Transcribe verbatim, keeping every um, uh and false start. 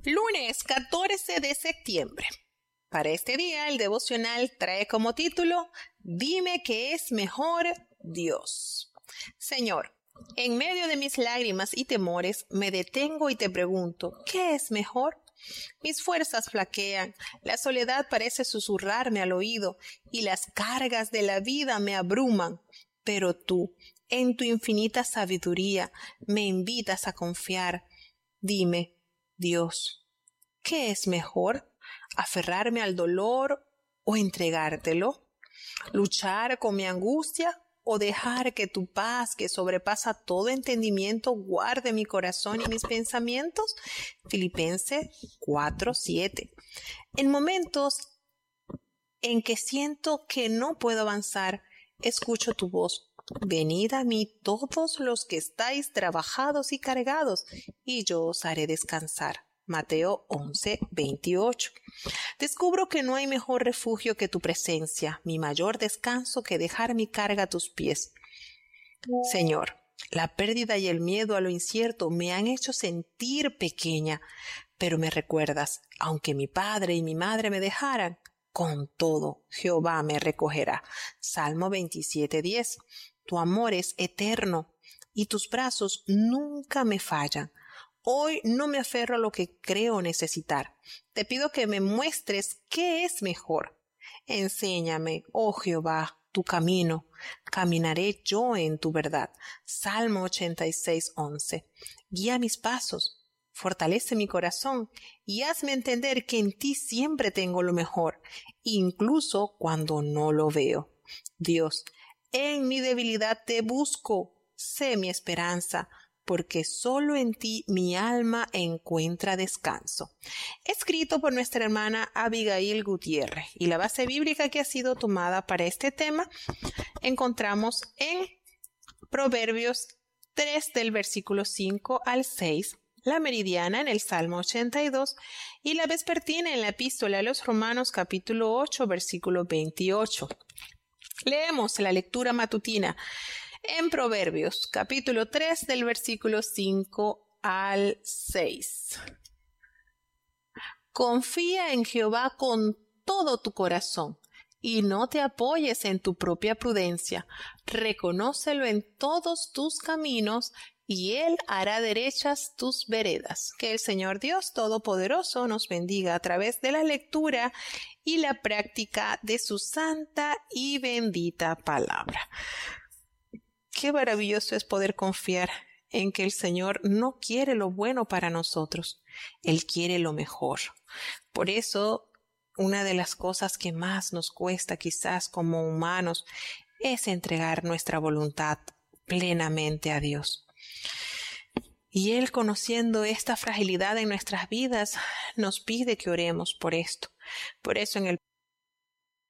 Lunes catorce de septiembre. Para este día, el devocional trae como título, Dime que es mejor Dios. Señor, en medio de mis lágrimas y temores, me detengo y te pregunto, ¿qué es mejor? Mis fuerzas flaquean, la soledad parece susurrarme al oído y las cargas de la vida me abruman. Pero tú, en tu infinita sabiduría, me invitas a confiar. Dime, Dios, ¿qué es mejor? ¿Aferrarme al dolor o entregártelo? ¿Luchar con mi angustia o dejar que tu paz, que sobrepasa todo entendimiento, guarde mi corazón y mis pensamientos? Filipenses cuatro siete. En momentos en que siento que no puedo avanzar, escucho tu voz. Venid a mí todos los que estáis trabajados y cargados, y yo os haré descansar. Mateo once veintiocho. Descubro que no hay mejor refugio que tu presencia, mi mayor descanso que dejar mi carga a tus pies. Señor, la pérdida y el miedo a lo incierto me han hecho sentir pequeña, pero me recuerdas, aunque mi padre y mi madre me dejaran, con todo Jehová me recogerá. Salmo veintisiete diez. Tu amor es eterno y tus brazos nunca me fallan. Hoy no me aferro a lo que creo necesitar. Te pido que me muestres qué es mejor. Enséñame, oh Jehová, tu camino. Caminaré yo en tu verdad. Salmo ochenta y seis once. Guía mis pasos. Fortalece mi corazón y hazme entender que en ti siempre tengo lo mejor, incluso cuando no lo veo. Dios, en mi debilidad te busco, sé mi esperanza, porque solo en ti mi alma encuentra descanso. Escrito por nuestra hermana Abigail Gutiérrez, y la base bíblica que ha sido tomada para este tema encontramos en Proverbios tres del versículo cinco al seis, la meridiana en el Salmo ochenta y dos y la vespertina en la epístola a los Romanos capítulo ocho versículo veintiocho. Leemos la lectura matutina en Proverbios capítulo tres del versículo cinco al seis. Confía en Jehová con todo tu corazón y no te apoyes en tu propia prudencia. Reconócelo en todos tus caminos y Él hará derechas tus veredas. Que el Señor Dios Todopoderoso nos bendiga a través de la lectura y la práctica de su santa y bendita palabra. Qué maravilloso es poder confiar en que el Señor no quiere lo bueno para nosotros. Él quiere lo mejor. Por eso, una de las cosas que más nos cuesta quizás como humanos es entregar nuestra voluntad plenamente a Dios. Y Él, conociendo esta fragilidad en nuestras vidas, nos pide que oremos por esto. Por eso en el